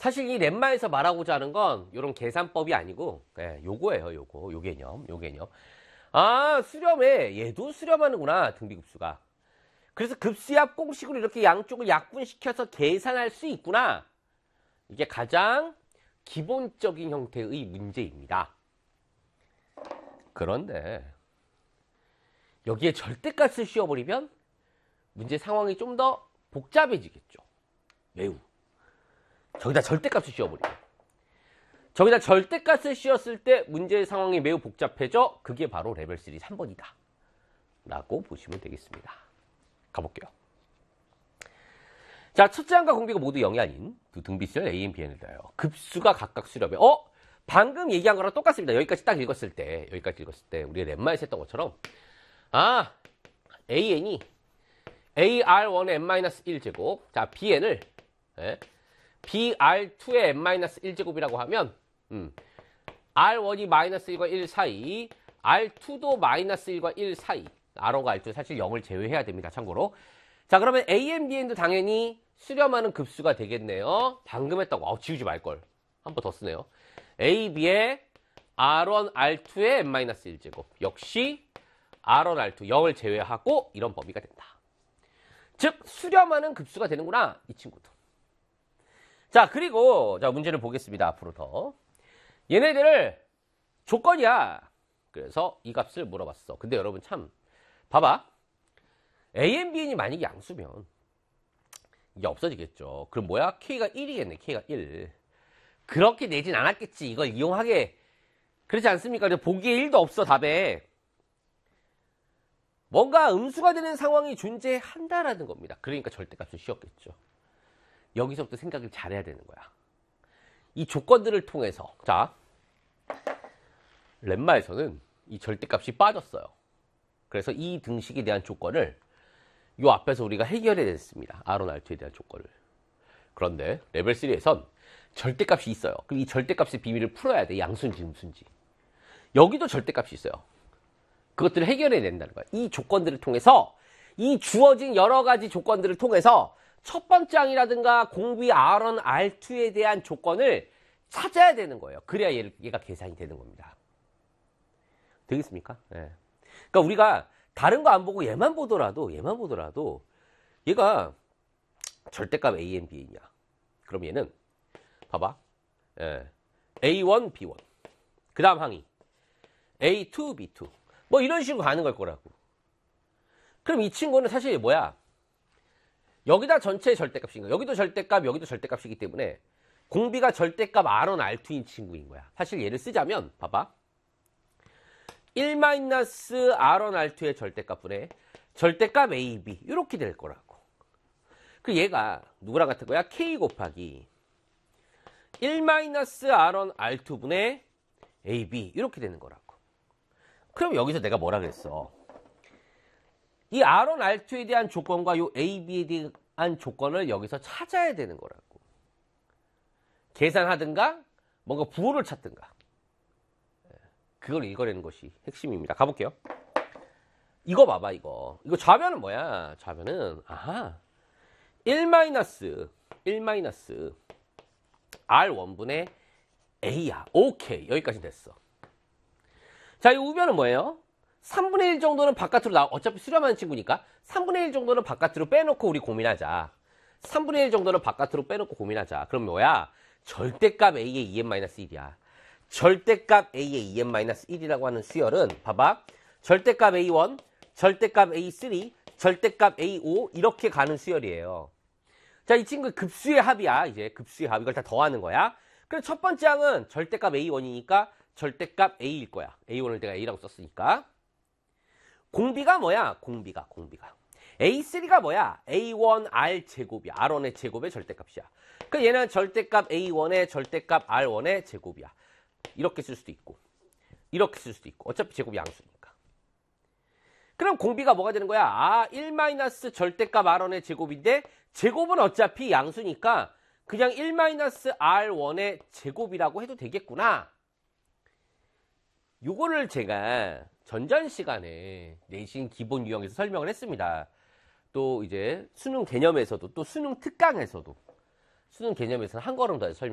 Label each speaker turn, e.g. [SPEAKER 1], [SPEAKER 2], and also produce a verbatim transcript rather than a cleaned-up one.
[SPEAKER 1] 사실 이 렘마에서 말하고자 하는 건 이런 계산법이 아니고 예, 요거예요. 요거. 요 개념. 요 개념. 아, 수렴에 얘도 수렴하는구나. 등비급수가. 그래서 급수합 공식으로 이렇게 양쪽을 약분시켜서 계산할 수 있구나. 이게 가장 기본적인 형태의 문제입니다. 그런데 여기에 절대값을 씌워버리면 문제 상황이 좀 더 복잡해지겠죠. 매우. 저기다 절대값을 씌워버리면. 저기다 절대값을 씌웠을 때 문제 상황이 매우 복잡해져. 그게 바로 레벨 쓰리 삼 번이다. 라고 보시면 되겠습니다. 가볼게요. 자, 첫째 항과 공비가 모두 영이 아닌 두 등비수열 A, Bn을 대하여 급수가 각각 수렴해. 어? 방금 얘기한 거랑 똑같습니다. 여기까지 딱 읽었을 때, 여기까지 읽었을 때, 우리가 렘마에서 했던 것처럼, 아, 에이엔이 에이알원의 엔-일 제곱, 자, 비엔을, 예, 비알투의 엔-일 제곱이라고 하면, 음, 알원이 마이너스 일과 일 사이, 알투도 마이너스 일과 일 사이, 알원과 알투 사실 영을 제외해야 됩니다. 참고로. 자, 그러면 에이엔, 비엔도 당연히 수렴하는 급수가 되겠네요. 방금 했다고. 아, 지우지 말걸. 한 번 더 쓰네요. A, B의 알원, 알투의 엔-일 제곱. 역시 알원, 알투 영을 제외하고 이런 범위가 된다. 즉 수렴하는 급수가 되는구나. 이 친구도. 자, 그리고 자 문제를 보겠습니다. 앞으로 더. 얘네들을 조건이야. 그래서 이 값을 물어봤어. 근데 여러분 참 봐봐. 에이엔, 비엔이 만약에 양수면 이게 없어지겠죠. 그럼 뭐야? K가 일이겠네. K가 일. 그렇게 내진 않았겠지. 이걸 이용하게. 그렇지 않습니까? 보기에 일도 없어. 답에. 뭔가 음수가 되는 상황이 존재한다라는 겁니다. 그러니까 절대값을 씌웠겠죠. 여기서부터 생각을 잘해야 되는 거야. 이 조건들을 통해서 자 렘마에서는 이 절대값이 빠졌어요. 그래서 이 등식에 대한 조건을 요 앞에서 우리가 해결해야 됐습니다. 알원, 알투에 대한 조건을. 그런데 레벨 쓰리에선 절대값이 있어요. 그럼 이 절대값의 비밀을 풀어야 돼. 양수인지 음수인지. 여기도 절대값이 있어요. 그것들을 해결해야 된다는 거야. 이 조건들을 통해서 이 주어진 여러 가지 조건들을 통해서 첫 번째 항이라든가 공비 알원, 알투에 대한 조건을 찾아야 되는 거예요. 그래야 얘를, 얘가 계산이 되는 겁니다. 되겠습니까? 네. 그러니까 우리가 다른 거 안 보고 얘만 보더라도 얘만 보더라도 얘가 절대값 에이엔, 비엔이야. 그럼 얘는 봐봐. 예. 에이원, 비원. 그 다음 항이 에이투, 비투. 뭐 이런 식으로 가는 걸 거라고. 그럼 이 친구는 사실 뭐야? 여기다 전체 절대값인 거야. 여기도 절대값, 여기도 절대값이기 때문에 공비가 절대값 알원, 알투인 친구인 거야. 사실 얘를 쓰자면 봐봐. 일 마이너스 알원, 알투의 절대값분의 절대값 에이, 비 이렇게 될 거라고. 그 얘가 누구랑 같은 거야? K 곱하기 일 마이너스 알원, 알투분의 에이, 비 이렇게 되는 거라고. 그럼 여기서 내가 뭐라 그랬어? 이 알원, 알투에 대한 조건과 요 에이, 비에 대한 조건을 여기서 찾아야 되는 거라고. 계산하든가 뭔가 부호를 찾든가. 그걸 읽어내는 것이 핵심입니다. 가볼게요. 이거 봐봐, 이거. 이거 좌변은 뭐야? 좌변은, 아하. 일 마이너스, 일 마이너스, 알원분의 A야. 오케이. 여기까지 됐어. 자, 이 우변은 뭐예요? 삼분의 일 정도는 바깥으로 나, 어차피 수렴하는 친구니까 삼분의 일 정도는 바깥으로 빼놓고 우리 고민하자. 삼분의 일 정도는 바깥으로 빼놓고 고민하자. 그럼 뭐야? 절대값 A의 이엔-일이야. 절대값 A의 이엔-일이라고 하는 수열은 봐봐. 절대값 에이원, 절대값 에이 쓰리, 절대값 에이오 이렇게 가는 수열이에요. 자, 이 친구 급수의 합이야. 이제 급수의 합. 이걸 다 더하는 거야. 그럼 첫 번째 항은 절대값 에이원이니까 절대값 A일 거야. 에이원을 내가 A라고 썼으니까. 공비가 뭐야? 공비가, 공비가. 에이 쓰리가 뭐야? 에이원 알 제곱이야. 알원의 제곱의 절대값이야. 그럼 얘는 절대값 에이원의 절대값 알원의 제곱이야. 이렇게 쓸 수도 있고, 이렇게 쓸 수도 있고. 어차피 제곱이 양수니까. 그럼 공비가 뭐가 되는 거야? 아, 일 마이너스 절대값 알원의 제곱인데, 제곱은 어차피 양수니까, 그냥 일 마이너스 알원의 제곱이라고 해도 되겠구나. 요거를 제가 전전 시간에 내신 기본 유형에서 설명을 했습니다. 또 이제 수능 개념에서도 또 수능 특강에서도 수능 개념에서는 한 걸음 더 설명